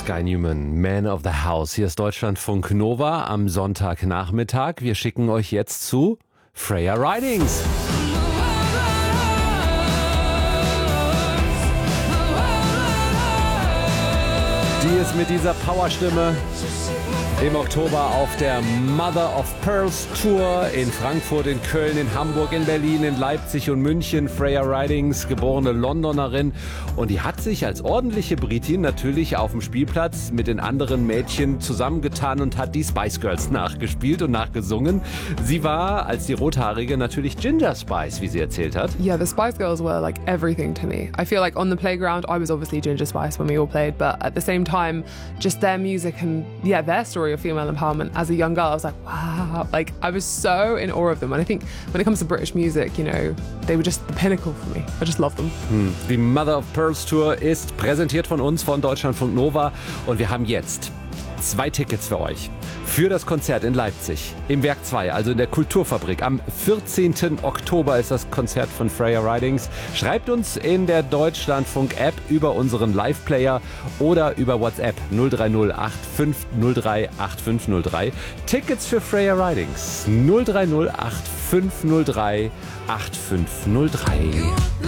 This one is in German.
Sky Newman, Man of the House. Hier ist Deutschlandfunk Nova am Sonntagnachmittag. Wir schicken euch jetzt zu Freya Ridings. Die ist mit dieser Powerstimme im Oktober auf der Mother of Pearls Tour in Frankfurt, in Köln, in Hamburg, in Berlin, in Leipzig und München. Freya Ridings, geborene Londonerin. Und die hat sich als ordentliche Britin natürlich auf dem Spielplatz mit den anderen Mädchen zusammengetan und hat die Spice Girls nachgespielt und nachgesungen. Sie war als die Rothaarige natürlich Ginger Spice, wie sie erzählt hat. Yeah, the Spice Girls were like everything to me. I feel like on the playground, I was obviously Ginger Spice when we all played, but at the same time, just their music and their story of female empowerment as a young girl, I was like, wow, like I was so in awe of them. And I think when it comes to British music, you know, they were just the pinnacle for me. I just love them. Die Mother of Pearls Tour ist präsentiert von uns, von Deutschlandfunk Nova. Und wir haben jetzt 2 Tickets für euch. Für das Konzert in Leipzig, im Werk 2, also in der Kulturfabrik. Am 14. Oktober ist das Konzert von Freya Ridings. Schreibt uns in der Deutschlandfunk-App über unseren Live-Player oder über WhatsApp 030 8503 8503. Tickets für Freya Ridings 030 8503 8503.